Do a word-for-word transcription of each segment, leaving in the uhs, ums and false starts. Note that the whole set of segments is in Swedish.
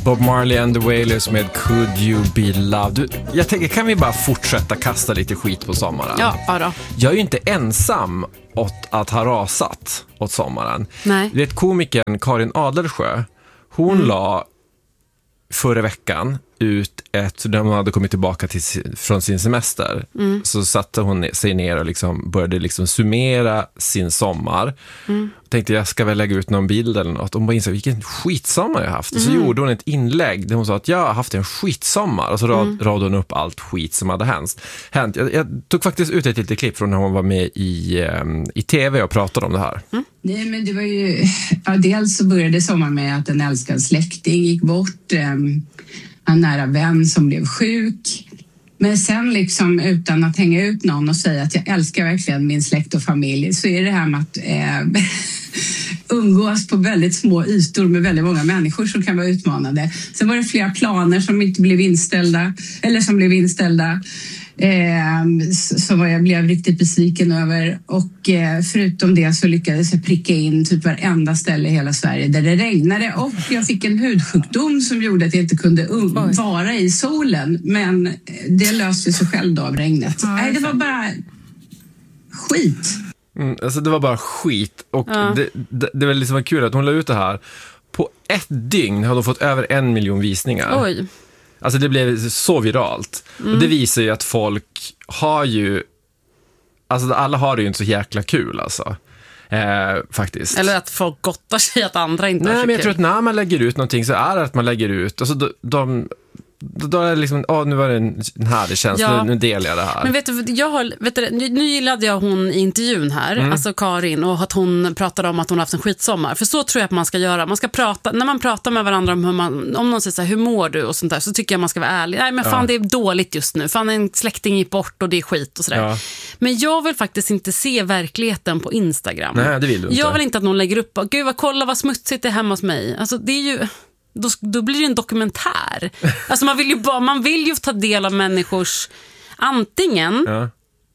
Bob Marley and the Wailers med Could You Be Loved. Du, jag tänker, kan vi bara fortsätta kasta lite skit på sommaren? Ja, bara. Jag är ju inte ensam åt att ha rasat åt sommaren. Nej. Du vet, komikern Karin Adlersjö, hon mm. la förra veckan ut ett, när hon hade kommit tillbaka till, från sin semester, mm. så satte hon sig ner och liksom började liksom summera sin sommar. Mm. Tänkte jag ska väl lägga ut någon bild eller något. Hon bara insåg vilken skitsommar jag haft. Och så mm. gjorde hon ett inlägg där hon sa att jag har haft en skitsommar. Och så rad, mm. radade hon upp allt skit som hade hänt. hänt. Jag, jag tog faktiskt ut ett litet klipp från när hon var med i, um, i tv och pratade om det här. Mm. Nej, men det var ju... Ja, dels så började sommar med att en älskad släkting gick bort. Um, en nära vän som blev sjuk. Men sen liksom utan att hänga ut någon och säga att jag älskar verkligen min släkt och familj, så är det här med att eh, umgås på väldigt små ytor med väldigt många människor som kan vara utmanande. Sen var det flera planer som inte blev inställda eller som blev inställda. Eh, som jag blev riktigt besviken över, och eh, förutom det så lyckades jag pricka in typ varenda ställe i hela Sverige där det regnade, och jag fick en hudsjukdom som gjorde att jag inte kunde um- vara i solen, men det löste sig själv då av regnet. Ja, nej, det var bara skit. Mm, alltså det var bara skit, och ja. det, det, det var liksom kul att hon la ut det här. På ett dygn hade hon fått över en miljon visningar. Oj. Alltså det blev så viralt. Mm. Och det visar ju att folk har ju... Alltså alla har det ju inte så jäkla kul alltså. Eh, faktiskt. Eller att folk gottar sig att andra inte Nej, har så men jag kul. tror att när man lägger ut någonting så är det att man lägger ut... Alltså de... de då är det liksom, åh, nu var det en härlig känsla, ja. nu, nu delar jag det här. Men vet du, jag har, vet du, nu gillade jag hon i intervjun här, mm. alltså Karin, och att hon pratade om att hon har haft en skitsommar. För så tror jag att man ska göra. Man ska prata, när man pratar med varandra om hur man, om någon säger så här, hur mår du och sånt där, så tycker jag man ska vara ärlig. Nej, men fan, ja. det är dåligt just nu. Fan, en släkting gick bort och det är skit och sådär. Ja. Men jag vill faktiskt inte se verkligheten på Instagram. Nej, det vill du inte. Jag vill inte att någon lägger upp, gud vad, kolla vad smutsigt det är hemma hos mig. Alltså det är ju... Då, då blir det en dokumentär. Alltså man vill ju bara, man vill ju ta del av människors antingen ja.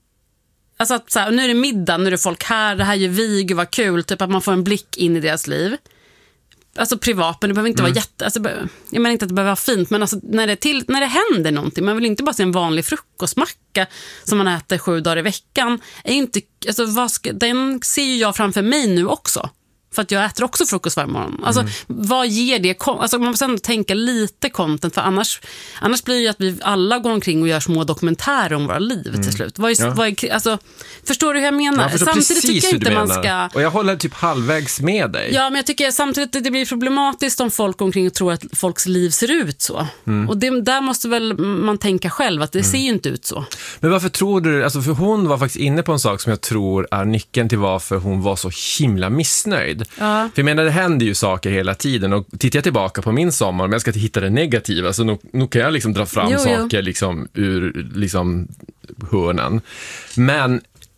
Alltså att så här, nu är det middag, nu är det folk här, det här gör vi, gud vad kul, typ att man får en blick in i deras liv. Alltså privat, men det behöver inte mm. vara jätte, alltså, jag menar inte att det behöver vara fint, men alltså när det, till, när det händer någonting, man vill inte bara se en vanlig frukostmacka som man äter sju dagar i veckan, är inte, alltså, vad ska, den ser ju jag framför mig nu också. För att jag äter också frukost varje morgon. Alltså, mm. vad ger det? Alltså, man måste ändå tänka lite content. För annars, annars blir det ju att vi alla går omkring och gör små dokumentärer om våra liv mm. till slut. Vad är, ja. vad är, alltså, förstår du hur jag menar? Jag samtidigt tycker jag inte man ska... Och jag håller typ halvvägs med dig. Ja, men jag tycker samtidigt att det blir problematiskt om folk omkring och tror att folks liv ser ut så. Mm. Och det, där måste väl man tänka själv att det mm. ser ju inte ut så. Men varför tror du... Alltså, för hon var faktiskt inne på en sak som jag tror är nyckeln till varför hon var så himla missnöjd. Ja. För jag menar, det händer ju saker hela tiden, och tittar jag tillbaka på min sommar, men jag ska hitta det negativa, så nog, nog kan jag liksom dra fram jo, saker jo. Liksom ur liksom hörnen. Men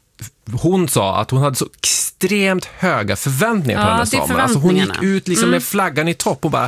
hon sa att hon hade så extremt höga förväntningar på ja, den här sommaren. Alltså hon gick ut liksom mm. med flaggan i topp och bara...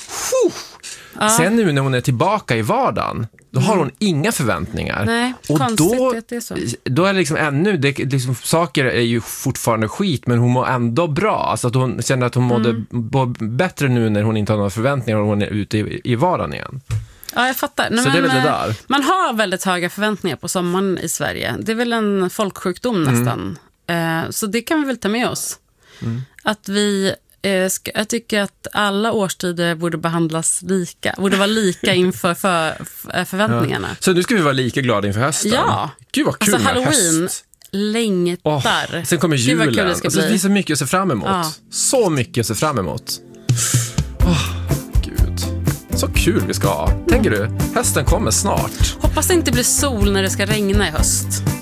Ja. Sen nu när hon är tillbaka i vardagen, då har hon inga förväntningar. Nej, och då, att det är så. Då är det liksom ännu, det, liksom, saker är ju fortfarande skit, men hon mår ändå bra. Alltså att hon känner att hon mådde mm. bättre nu när hon inte har några förväntningar och hon är ute i, i vardagen igen. Ja, jag fattar. Nej, så men, det är väl det där. Man har väldigt höga förväntningar på sommaren i Sverige. Det är väl en folksjukdom nästan. Mm. Eh, så det kan vi väl ta med oss. Mm. Att vi... Jag tycker att alla årstider borde behandlas lika. Borde vara lika inför för, för förväntningarna. Ja. Så nu ska vi vara lika glada inför hösten. Ja. Gud vad kul alltså, med Halloween höst. Längtar. Oh, sen kommer julen. Det, alltså, det finns så mycket att se fram emot. Ja. Så mycket att se fram emot. Oh, Gud. Så kul vi ska ha. Tänker du? Hösten kommer snart. Hoppas det inte blir sol när det ska regna i höst.